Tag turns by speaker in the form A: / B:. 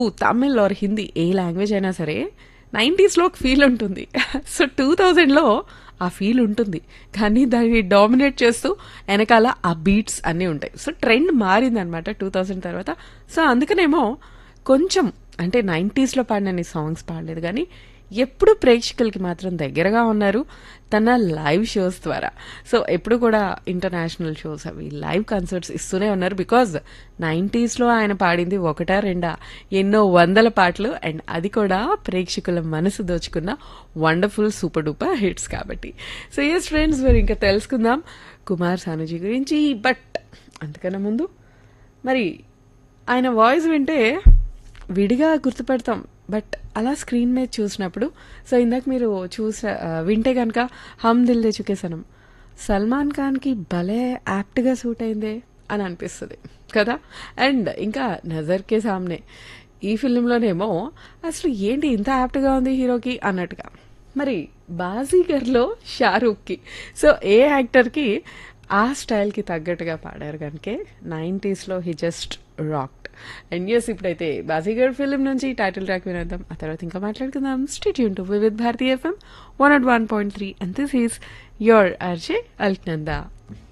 A: Tamil are Hindi A language అయినా సరే 90స్లో ఒక ఫీల్ ఉంటుంది. సో 2000లో ఆ ఫీల్ ఉంటుంది, కానీ దాన్ని డామినేట్ చేస్తూ వెనకాల ఆ బీట్స్ అన్నీ ఉంటాయి. సో ట్రెండ్ మారిందనమాట 2000 తర్వాత. సో అందుకనేమో కొంచెం అంటే 90స్లో పాడినన్ని సాంగ్స్ పాడలేదు, కానీ ఎప్పుడు ప్రేక్షకులకి మాత్రం దగ్గరగా ఉన్నారు తన లైవ్ షోస్ ద్వారా. సో ఎప్పుడు కూడా ఇంటర్నేషనల్ షోస్ అవి లైవ్ కన్సర్ట్స్ ఇస్తూనే ఉన్నారు. బికాజ్ 90స్లో ఆయన పాడింది ఒకటా రెండా, ఎన్నో వందల పాటలు, అండ్ అది కూడా ప్రేక్షకుల మనసు దోచుకున్న వండర్ఫుల్ సూపర్ డూపర్ హిట్స్ కాబట్టి. సో ఎస్ ఫ్రెండ్స్, మరి ఇంకా తెలుసుకుందాం కుమార్ సానుజీ గురించి. బట్ అంతకన్నా ముందు మరి ఆయన వాయిస్ వింటే విడిగా గుర్తుపెడతాం, బట్ అలా స్క్రీన్ మీద చూసినప్పుడు, సో ఇందాక మీరు వింటే కనుక హమ్ దిల్ దే చుకే సనం సల్మాన్ ఖాన్కి భలే యాప్ట్గా సూట్ అయిందే అని అనిపిస్తుంది కదా. అండ్ ఇంకా నజర్ కే సామ్నే ఈ ఫిలింలోనేమో అసలు ఏంటి ఇంత యాప్ట్గా ఉంది హీరోకి అన్నట్టుగా. మరి బాజీగర్లో షారూఖ్కి, సో ఏ యాక్టర్కి ఆ స్టైల్కి తగ్గట్టుగా పాడారు కనుక 90స్లో he just rocked. And yes, ఇప్పుడైతే బాజీగర్ ఫిలిం నుంచి టైటిల్ ట్రాక్ వినేద్దాం, ఆ తర్వాత ఇంకా మాట్లాడుకుందాం. Stay tune to Vividh Bharati FM 101.3 and this is your RJ Alaknanda.